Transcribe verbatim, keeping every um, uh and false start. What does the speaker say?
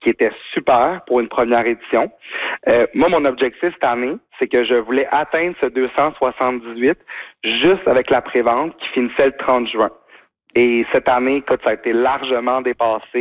qui était super pour une première édition. Euh, moi, mon objectif cette année, c'est que je voulais atteindre ce deux cent soixante-dix-huit juste avec la prévente qui finissait le trente juin. Et cette année, écoute, ça a été largement dépassé.